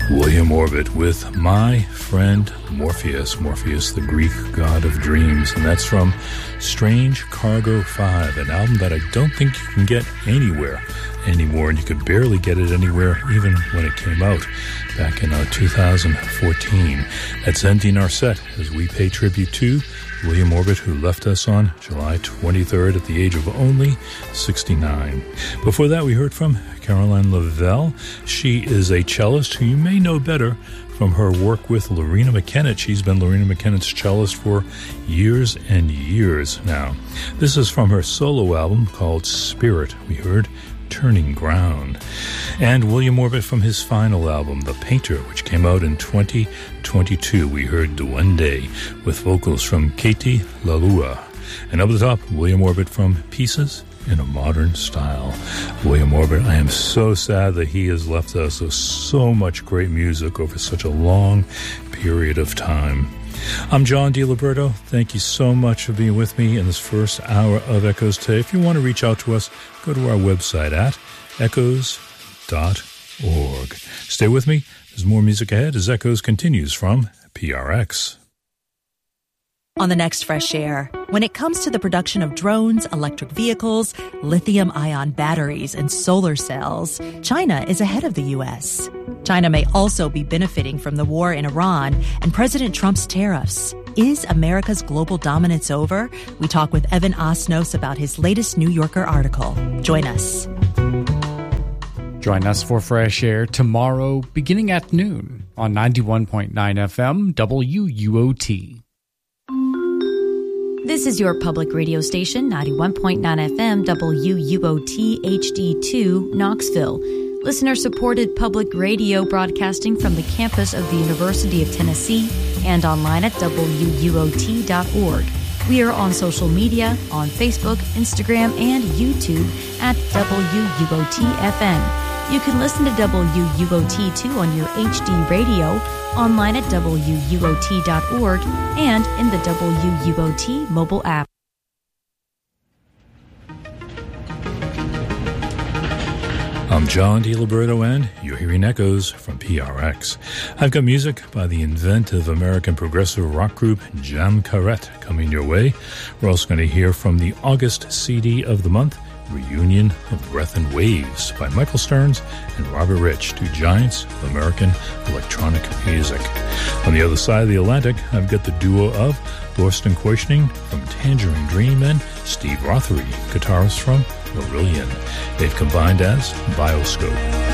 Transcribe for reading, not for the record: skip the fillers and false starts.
William Orbit with My Friend Morpheus. Morpheus, the Greek god of dreams. And that's from Strange Cargo 5, an album that I don't think you can get anywhere anymore. And you could barely get it anywhere even when it came out back in 2014. That's ending our set as we pay tribute to William Orbit, who left us on July 23rd at the age of only 69. Before that, we heard from Caroline Lavelle. She is a cellist who you may know better from her work with Lorena McKennitt. She's been Lorena McKennitt's cellist for years and years now. This is from her solo album called Spirit. We heard Turning Ground. And William Orbit from his final album, The Painter, which came out in 2022. We heard Duende with vocals from Katie Lalua. And up the top, William Orbit from Pieces in a Modern Style. William Orbit, I am so sad that he has left us with so much great music over such a long period of time. I'm John DiLiberto. Thank you so much for being with me in this first hour of Echoes today. If you want to reach out to us, go to our website at echoes.org. Stay with me. There's more music ahead as Echoes continues from PRX. On the next Fresh Air, when it comes to the production of drones, electric vehicles, lithium-ion batteries, and solar cells, China is ahead of the U.S. China may also be benefiting from the war in Iran and President Trump's tariffs. Is America's global dominance over? We talk with Evan Osnos about his latest New Yorker article. Join us. Join us for Fresh Air tomorrow, beginning at noon on 91.9 FM WUOT. This is your public radio station, 91.9 FM WUOT HD2 Knoxville. Listener-supported public radio broadcasting from the campus of the University of Tennessee and online at WUOT.org. We are on social media, on Facebook, Instagram, and YouTube at WUOT-FM. You can listen to WUOT2 on your HD radio, online at WUOT.org, and in the WUOT mobile app. I'm John DiLiberto, and you're hearing Echoes from PRX. I've got music by the inventive American progressive rock group Jam Carrette coming your way. We're also going to hear from the August CD of the month, Reunion of Breath and Waves by Michael Stearns and Robert Rich, two giants of American electronic music. On the other side of the Atlantic, I've got the duo of Thorsten Koechning from Tangerine Dream and Steve Rothery, guitarist from Marillion. They've combined as Bioscope.